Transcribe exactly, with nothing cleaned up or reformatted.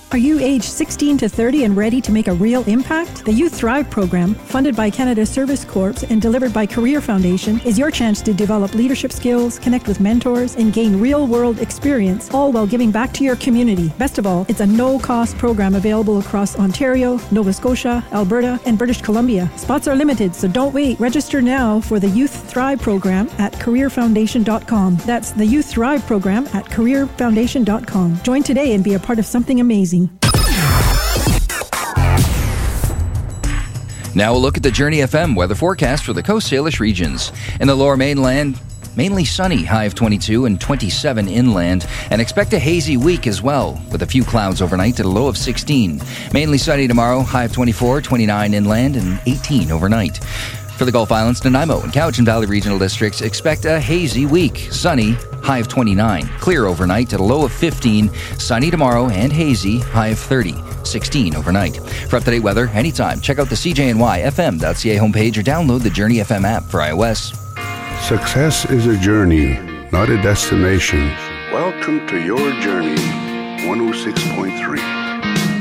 Are you age sixteen to thirty and ready to make a real impact? The Youth Thrive program, funded by Canada Service Corps and delivered by Career Foundation, is your chance to develop leadership skills, connect with mentors, and gain real-world experience, all while giving back to your community. Best of all, it's a no-cost program available across Ontario, Nova Scotia, Alberta, and British Columbia. Spots are limited, so don't wait. Register now for the Youth Thrive program at career foundation dot com. That's the Youth Thrive program at career foundation dot com. Join today and be a part of something amazing. Now we'll look at the Journey F M weather forecast for the Coast Salish regions. In the lower mainland, mainly sunny, high of twenty-two and twenty-seven inland, and expect a hazy week as well, with a few clouds overnight at a low of sixteen. Mainly sunny tomorrow, high of twenty-four, twenty-nine inland, and eighteen overnight. For the Gulf Islands, Nanaimo and Cowichan Valley regional districts, expect a hazy week. Sunny, high of twenty-nine. Clear overnight at a low of fifteen. Sunny tomorrow and hazy, high of thirty. sixteen overnight. For up-to-date weather, anytime, check out the C J N Y F M dot C A homepage or download the Journey F M app for iOS. Success is a journey, not a destination. Welcome to your journey, one oh six point three.